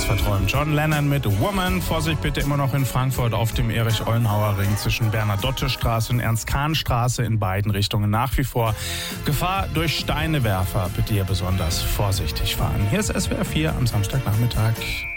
alles verträumt. John Lennon mit Woman. Vorsicht bitte immer noch in Frankfurt auf dem Erich-Ollenhauer-Ring zwischen Bernadotte-Straße und Ernst-Kahn-Straße in beiden Richtungen nach wie vor. Gefahr durch Steinewerfer. Bitte hier besonders vorsichtig fahren. Hier ist SWR 4 am Samstagnachmittag.